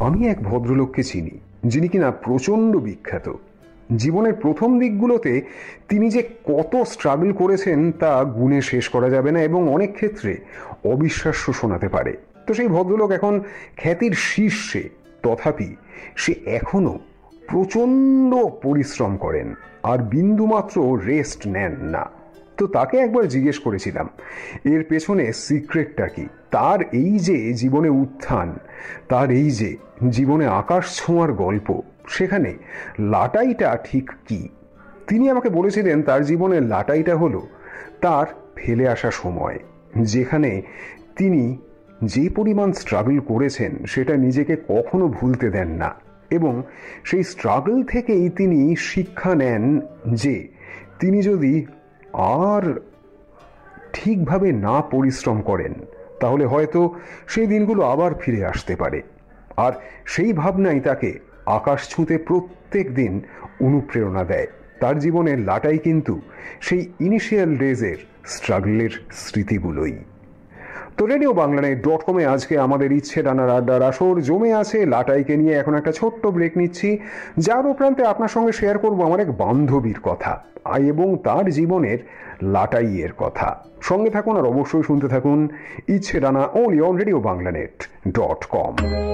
আমি এক ভদ্রলোককে চিনি যিনি কিনা প্রচণ্ড বিখ্যাত। জীবনের প্রথম দিকগুলোতে তিনি যে কত স্ট্রাগল করেছেন তা গুণে শেষ করা যাবে না এবং অনেক ক্ষেত্রে অবিশ্বাস্য শোনাতে পারে। তো সেই ভদ্রলোক এখন খ্যাতির শীর্ষে, তথাপি সে এখনো প্রচণ্ড পরিশ্রম করেন আর বিন্দুমাত্র রেস্ট নেন না। তো তাকে একবার জিজ্ঞেস করেছিলাম এর পেছনে সিক্রেটটা কি, তার এই যে জীবনে উত্থান, তার এই যে জীবনে আকাশ ছোঁয়ার গল্প, সেখানে লাটাইটা ঠিক কি। তিনি আমাকে বলেছিলেন তার জীবনের লাটাইটা হলো তার ফেলে আসা সময়, যেখানে তিনি যে পরিমাণ স্ট্রাগল করেছেন সেটা নিজেকে কখনো ভুলতে দেন না এবং সেই স্ট্রাগল থেকেই তিনি শিক্ষা নেন যে তিনি যদি আর ঠিকভাবে না পরিশ্রম করেন তাহলে হয়তো সেই দিনগুলো আবার ফিরে আসতে পারে। আর সেই ভাবনাই তাকে আকাশ ছুঁতে প্রত্যেক দিন অনুপ্রেরণা দেয়। তার জীবনের লাটাই কিন্তু সেই ইনিশিয়াল ডেজের স্ট্রাগলের স্মৃতিগুলোই। তো রেডিও বাংলানেট.com আজকে আমাদের ইচ্ছে ডানার আড্ডার আসর জমে আছে লাটাইকে নিয়ে। এখন একটা ছোট্ট ব্রেক নিচ্ছি, যার উপরান্তে আপনার সঙ্গে শেয়ার করব আমার এক বান্ধবীর কথা এবং তার জীবনের লাটাইয়ের কথা। সঙ্গে থাকুন আর অবশ্যই শুনতে থাকুন ইচ্ছে ডানা, only on রেডিও বাংলানেট.com।